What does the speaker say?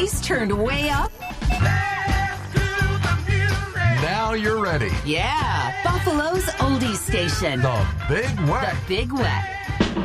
bass turned way up? Now you're ready. Yeah, Buffalo's oldies station. The Big Wet. The Big Wet.